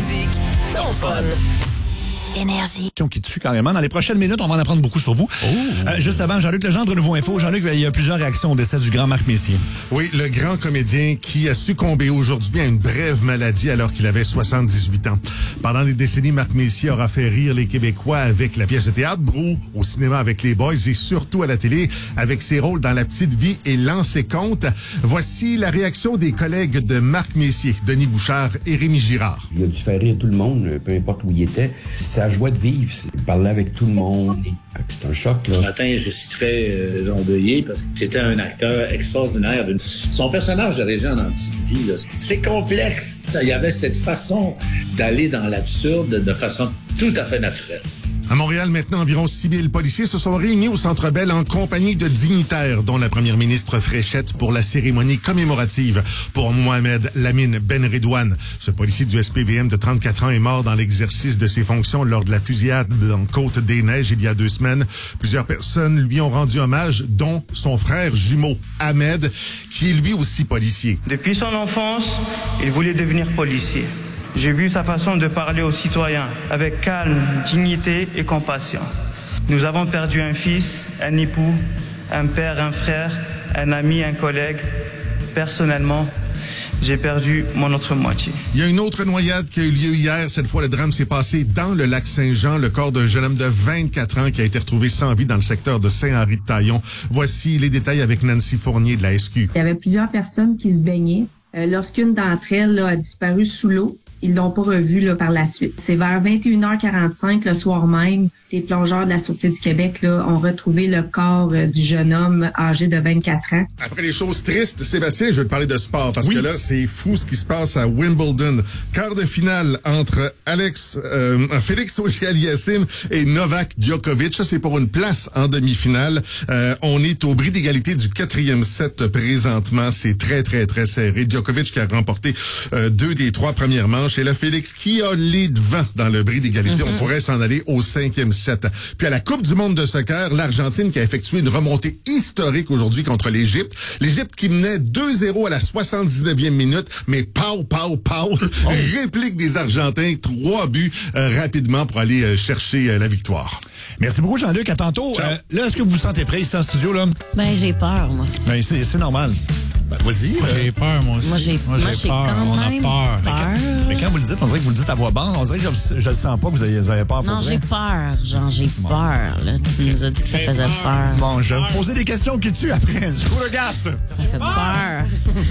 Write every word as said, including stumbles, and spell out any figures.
musique, ton fun. Énergie. Qui tue carrément. Dans les prochaines minutes, on va en apprendre beaucoup sur vous. Oh. Euh, juste avant, Jean-Luc Legendre, Nouveau Info. Jean-Luc, il y a plusieurs réactions au décès du grand Marc Messier. Oui, le grand comédien qui a succombé aujourd'hui à une brève maladie alors qu'il avait soixante-dix-huit ans. Pendant des décennies, Marc Messier aura fait rire les Québécois avec la pièce de théâtre Brou, au cinéma avec les Boys et surtout à la télé avec ses rôles dans La Petite Vie et Lancez compte. Voici la réaction des collègues de Marc Messier, Denis Bouchard et Rémi Girard. Il a dû faire rire tout le monde, peu importe où il était. Sa joie de vivre, il parlait avec tout le monde. C'est un choc, là. Ce matin, je suis très euh, endeuillé parce que c'était un acteur extraordinaire. Son personnage de Régent dans Petite Vie, là, c'est complexe. Il y avait cette façon d'aller dans l'absurde de façon tout à fait naturelle. À Montréal, maintenant, environ six mille policiers se sont réunis au Centre Bell en compagnie de dignitaires, dont la première ministre Fréchette, pour la cérémonie commémorative pour Mohamed Lamine Ben Redouane. Ce policier du S P V M de trente-quatre ans est mort dans l'exercice de ses fonctions lors de la fusillade en Côte-des-Neiges il y a deux semaines. Plusieurs personnes lui ont rendu hommage, dont son frère jumeau, Ahmed, qui est lui aussi policier. Depuis son enfance, il voulait devenir policier. J'ai vu sa façon de parler aux citoyens, avec calme, dignité et compassion. Nous avons perdu un fils, un époux, un père, un frère, un ami, un collègue. Personnellement, j'ai perdu mon autre moitié. Il y a une autre noyade qui a eu lieu hier. Cette fois, le drame s'est passé dans le lac Saint-Jean. Le corps d'un jeune homme de vingt-quatre ans qui a été retrouvé sans vie dans le secteur de Saint-Henri-de-Taillon. Voici les détails avec Nancy Fournier de la S Q. Il y avait plusieurs personnes qui se baignaient. Euh, lorsqu'une d'entre elles là, a disparu sous l'eau, ils l'ont pas revu là, par la suite. C'est vers vingt et une heures quarante-cinq le soir même. Les plongeurs de la Sûreté du Québec là, ont retrouvé le corps euh, du jeune homme âgé de vingt-quatre ans. Après les choses tristes, Sébastien, je vais te parler de sport parce oui. que là, c'est fou ce qui se passe à Wimbledon. Quart de finale entre Alex, euh, Félix Auger-Aliassime et Novak Djokovic. Ça, c'est pour une place en demi-finale. Euh, on est au bris d'égalité du quatrième set présentement. C'est très, très, très serré. Djokovic qui a remporté euh, deux des trois premières manches. Et là, Félix qui a les devants dans le bris d'égalité. Mm-hmm. On pourrait s'en aller au cinquième set. Puis à la Coupe du monde de soccer, l'Argentine qui a effectué une remontée historique aujourd'hui contre l'Égypte. L'Égypte qui menait deux zéro à la soixante-dix-neuvième minute, mais pow, pow, pow, oh. réplique des Argentins, trois buts euh, rapidement pour aller euh, chercher euh, la victoire. Merci beaucoup, Jean-Luc. À tantôt. Euh, là, est-ce que vous vous sentez prêt ici en studio, là? Ben, j'ai peur, moi. Ben, c'est, c'est normal. Ben, vas-y. Moi, euh... j'ai peur, moi aussi. Moi, j'ai, moi, j'ai, j'ai peur. Quand on a même peur. peur. Mais quand, mais quand vous le dites, on dirait que vous le dites à voix basse. On dirait que je, je le sens pas que vous avez, vous avez peur pour Non, vrai. j'ai peur. Genre, j'ai bon. peur. Là. Tu nous as dit que ça faisait peur. Bon, je vais vous poser des questions qui tuent après. Je vous le gaz. Ça fait peur.